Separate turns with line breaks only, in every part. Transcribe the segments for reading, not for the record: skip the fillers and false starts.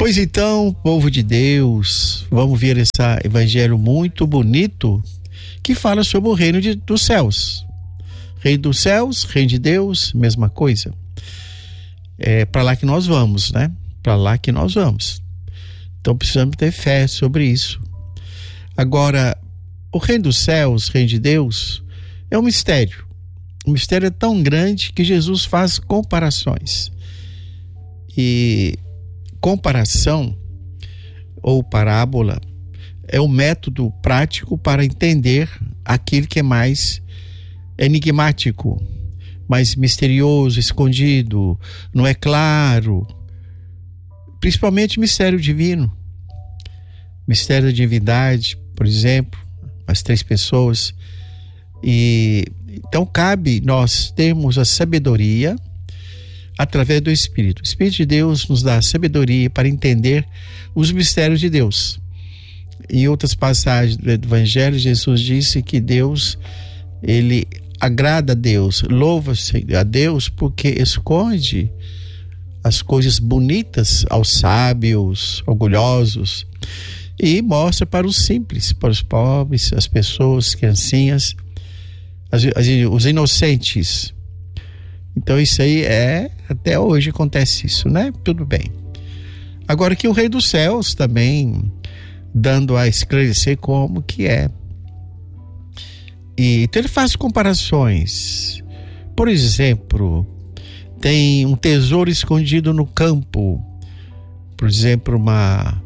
Pois então, povo de Deus, vamos ver esse evangelho muito bonito que fala sobre o reino dos céus. Reino dos céus, reino de Deus, mesma coisa. É para lá que nós vamos, né? Para lá que nós vamos. Então precisamos ter fé sobre isso. Agora, o reino dos céus, reino de Deus, é um mistério. O mistério é tão grande que Jesus faz comparações. E comparação ou parábola é um método prático para entender aquilo que é mais enigmático, mais misterioso, escondido, não é claro. Principalmente mistério divino, mistério da divindade, por exemplo, as 3 pessoas. E então cabe nós termos a sabedoria através do Espírito. O Espírito de Deus nos dá a sabedoria para entender os mistérios de Deus. Em outras passagens do Evangelho, Jesus disse que Deus, ele agrada a Deus, louva-se a Deus porque esconde as coisas bonitas aos sábios, orgulhosos, e mostra para os simples, para os pobres, as pessoas, criancinhas, os inocentes. Então isso aí até hoje acontece isso, né? Tudo bem. Agora que o Rei dos Céus também dando a esclarecer como que é. E então ele faz comparações. Por exemplo, tem um tesouro escondido no campo. Por exemplo, uma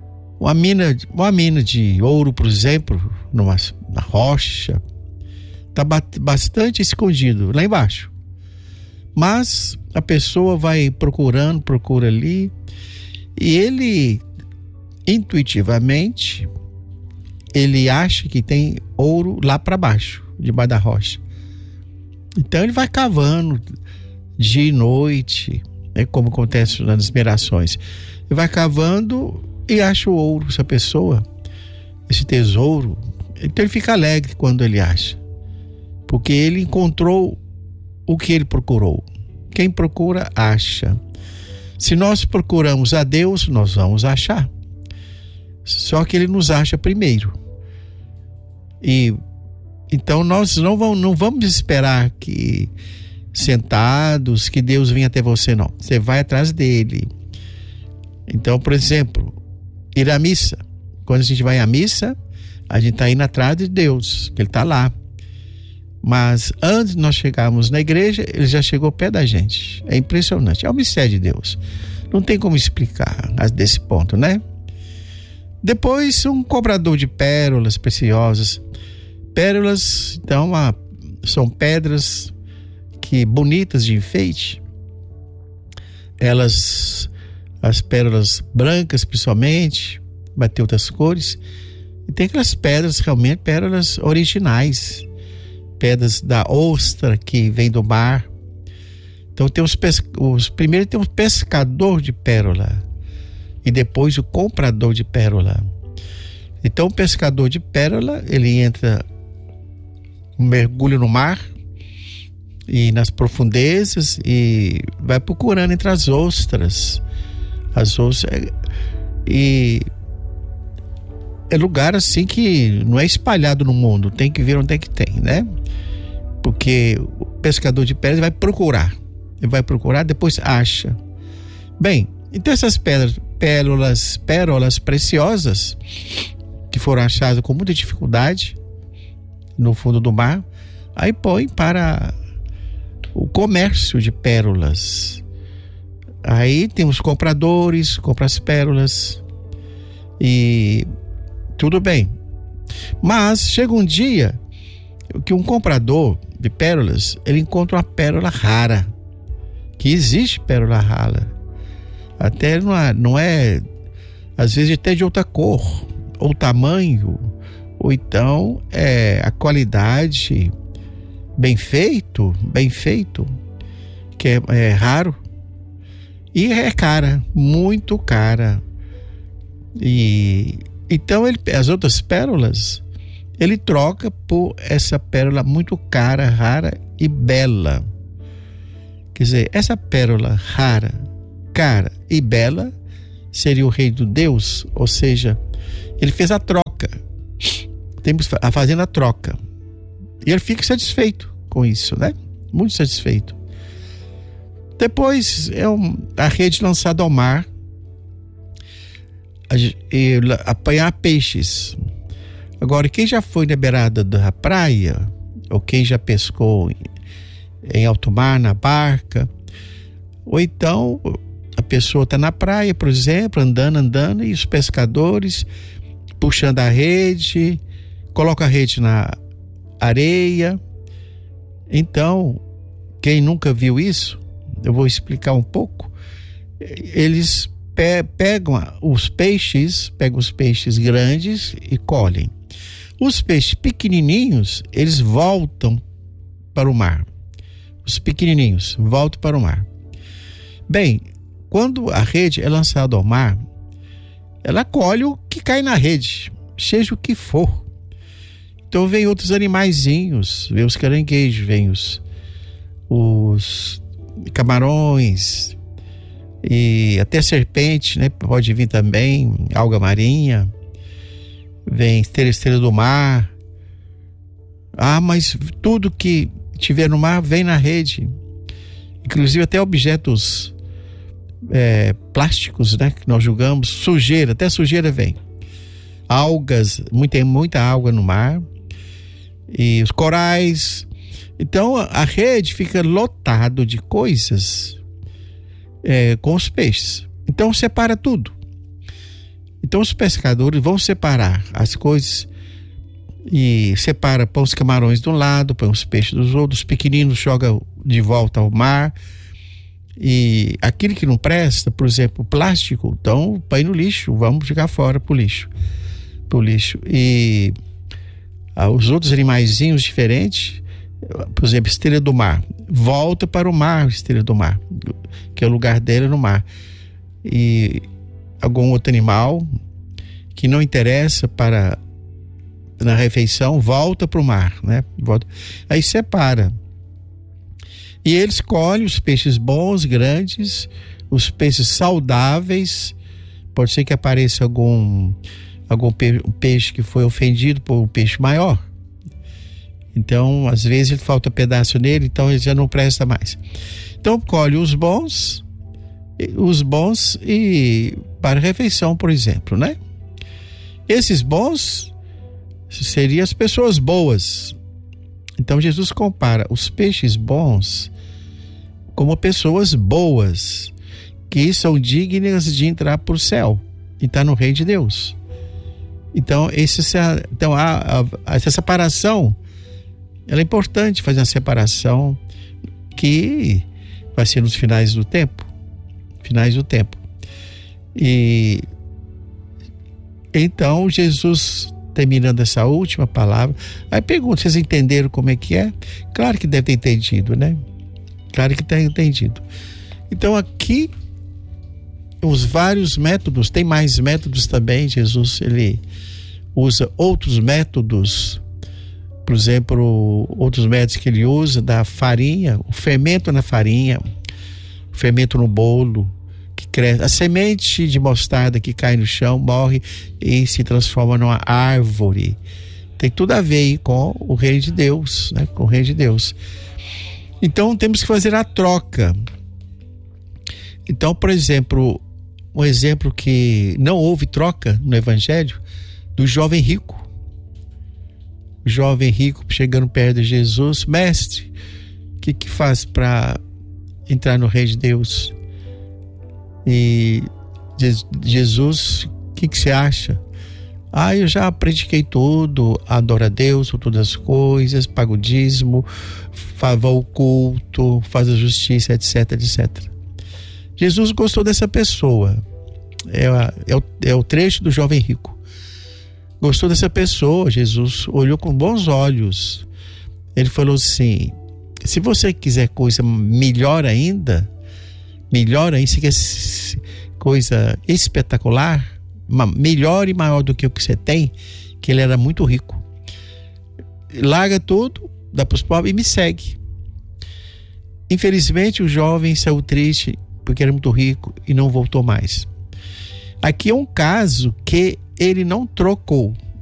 mina de ouro, por exemplo, na rocha. Está bastante escondido lá embaixo. Mas a pessoa vai procura ali, e ele intuitivamente ele acha que tem ouro lá para baixo, debaixo da rocha. Então ele vai cavando dia e noite, né, como acontece nas mirações. Ele vai cavando e acha o ouro, essa pessoa, esse tesouro. Então ele fica alegre quando ele acha, porque ele encontrou o que ele procurou. Quem procura, acha. Se nós procuramos a Deus, nós vamos achar. Só que ele nos acha primeiro. E então nós não vamos esperar que sentados que Deus venha até você, não. Você vai atrás dele. Então, por exemplo, ir à missa. Quando a gente vai à missa, a gente está indo atrás de Deus, que ele está lá. Mas antes de nós chegarmos na igreja, ele já chegou perto da gente. É impressionante. É o mistério de Deus. Não tem como explicar desse ponto, né? Depois, um cobrador de pérolas preciosas. Pérolas, então, são pedras bonitas de enfeite. As pérolas brancas, principalmente, vai ter outras cores. E tem aquelas pedras, realmente, pérolas originais. Pedras da ostra que vem do mar. Então primeiro tem um pescador de pérola e depois o comprador de pérola. Então o pescador de pérola, ele entra, mergulha no mar e nas profundezas e vai procurando entre as ostras. E é lugar assim que não é espalhado no mundo, tem que ver onde é que tem, né? Porque o pescador de pérolas vai procurar, depois acha. Bem, então essas pérolas preciosas que foram achadas com muita dificuldade no fundo do mar, aí põe para o comércio de pérolas. Aí tem os compradores, compram as pérolas e tudo bem. Mas chega um dia que um comprador de pérolas, ele encontra uma pérola rara. Que existe pérola rara. Até não é às vezes até de outra cor, ou tamanho, ou então a qualidade bem feito, que é raro. E é cara, muito cara. E então as outras pérolas ele troca por essa pérola muito cara, rara e bela. Quer dizer, essa pérola rara, cara e bela, seria o reino de Deus, ou seja, ele fez a troca. Temos fazendo a troca. E ele fica satisfeito com isso, né? Muito satisfeito. Depois a rede lançada ao mar e apanhar peixes. Agora, quem já foi na beirada da praia, ou quem já pescou em alto mar, na barca, ou então a pessoa está na praia, por exemplo, andando, e os pescadores puxando a rede, coloca a rede na areia. Então, quem nunca viu isso, eu vou explicar um pouco. Eles pegam os peixes grandes e colhem. Os peixes pequenininhos, eles voltam para o mar. Os pequenininhos voltam para o mar. Bem, quando a rede é lançada ao mar, ela colhe o que cai na rede, seja o que for. Então vem outros animaizinhos, vem os caranguejos, vem os camarões e até serpente, né? Pode vir também, alga marinha, vem estrela do mar. Mas tudo que tiver no mar vem na rede, inclusive até objetos plásticos, né? Que nós julgamos, sujeira, até sujeira vem. Algas, muita alga no mar, e os corais. Então a rede fica lotado de coisas com os peixes. Então separa tudo. Então os pescadores vão separar as coisas e põe os camarões de um lado, põe os peixes dos outros, os pequeninos joga de volta ao mar, e aquilo que não presta, por exemplo, o plástico, então põe no lixo, vamos jogar fora pro lixo. E os outros animaizinhos diferentes, por exemplo, estrela do mar, volta para o mar, estrela do mar, que é o lugar dela no mar. E algum outro animal que não interessa na refeição, volta para o mar, né? Aí separa. E eles colhem os peixes bons, grandes, os peixes saudáveis. Pode ser que apareça algum peixe que foi ofendido por um peixe maior. Então, às vezes, falta pedaço nele, então ele já não presta mais. Então, colhe os bons e para a refeição, por exemplo, né? Esses bons seriam as pessoas boas. Então, Jesus compara os peixes bons como pessoas boas, que são dignas de entrar para o céu e estar no reino de Deus. Então, essa separação, ela é importante, fazer uma separação que vai ser nos finais do tempo. E então Jesus, terminando essa última palavra, aí pergunta: vocês entenderam como é que é? Claro que deve ter entendido, né? Claro que tem entendido. Então aqui os vários métodos, tem mais métodos também. Jesus, ele usa outros métodos, por exemplo, outros métodos que ele usa da farinha, o fermento na farinha, o fermento no bolo, que cresce, a semente de mostarda que cai no chão, morre e se transforma numa árvore. Tem tudo a ver aí com o reino de Deus, né? Com o reino de Deus. Então temos que fazer a troca. Então, por exemplo, um exemplo que não houve troca no evangelho, do jovem rico. O jovem rico chegando perto de Jesus: mestre, o que faz para entrar no reino de Deus? E Jesus: o que você acha? Eu já pratiquei tudo, adoro a Deus por todas as coisas, pago o dízimo, vou ao culto, faz a justiça, etc, etc. Jesus gostou dessa pessoa. É o trecho do jovem rico. Gostou dessa pessoa. Jesus olhou com bons olhos. Ele falou assim: se você quiser coisa melhor ainda, se quer coisa espetacular, melhor e maior do que o que você tem, que ele era muito rico, larga tudo, dá para os pobres e me segue. Infelizmente o jovem saiu triste porque era muito rico e não voltou mais. Aqui é um caso que ele não trocou.